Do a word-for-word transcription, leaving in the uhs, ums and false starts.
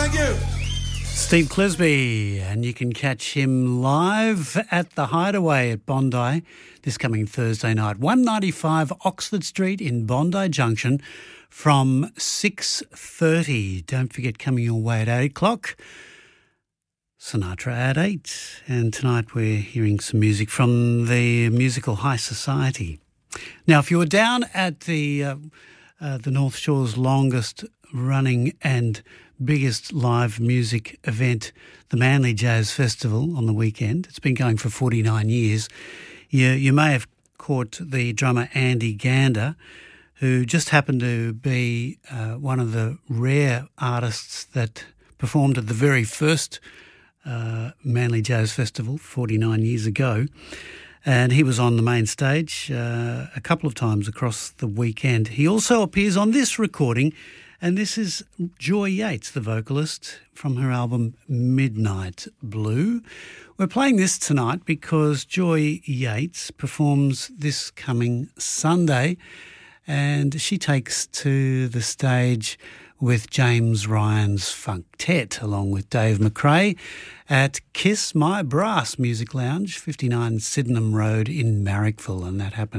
Thank you. Steve Clisby, and you can catch him live at the Hideaway at Bondi this coming Thursday night. one ninety-five Oxford Street in Bondi Junction from six thirty. Don't forget, coming your way at eight o'clock, Sinatra at eight. And tonight we're hearing some music from the musical High Society. Now, if you were down at the uh, uh, the North Shore's longest running and biggest live music event, the Manly Jazz Festival, on the weekend. It's been going for forty-nine years. You, you may have caught the drummer Andy Gander, who just happened to be uh, one of the rare artists that performed at the very first uh, Manly Jazz Festival forty-nine years ago. And he was on the main stage uh, a couple of times across the weekend. He also appears on this recording, and this is Joy Yates, the vocalist, from her album Midnight Blue. We're playing this tonight because Joy Yates performs this coming Sunday, and she takes to the stage with James Ryan's Funktet, along with Dave McRae, at Kiss My Brass Music Lounge, fifty-nine Sydenham Road in Marrickville, and that happens